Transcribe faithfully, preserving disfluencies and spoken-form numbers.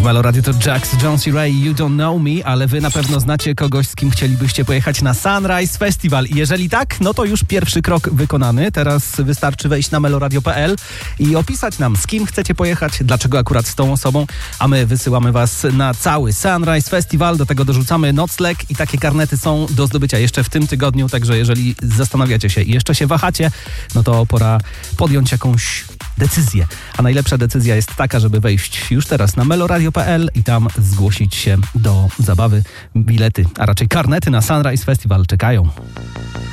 W Melo Radio to Jax, Jones i Ray, You Don't Know Me, ale wy na pewno znacie kogoś, z kim chcielibyście pojechać na Sunrise Festival. I jeżeli tak, no to już pierwszy krok wykonany. Teraz wystarczy wejść na meloradio kropka p l i opisać nam, z kim chcecie pojechać, dlaczego akurat z tą osobą, a my wysyłamy was na cały Sunrise Festival. Do tego dorzucamy nocleg i takie karnety są do zdobycia jeszcze w tym tygodniu, także jeżeli zastanawiacie się i jeszcze się wahacie, no to pora podjąć jakąś decyzję. A najlepsza decyzja jest taka, żeby wejść już teraz na meloradio kropka p l i tam zgłosić się do zabawy. Bilety, a raczej karnety na Sunrise Festival czekają.